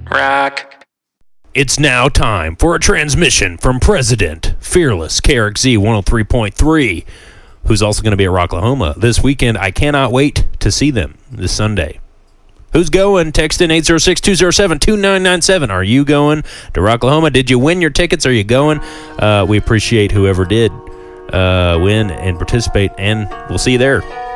Rock. It's now time for a transmission from President Fearless KRXZ 103.3, who's also going to be at Rocklahoma this weekend. I cannot wait to see them this Sunday. Who's going? Text in 806-207-2997. Are you going to Rocklahoma? Did you win your tickets? Are you going? We appreciate whoever did win and participate, and we'll see you there.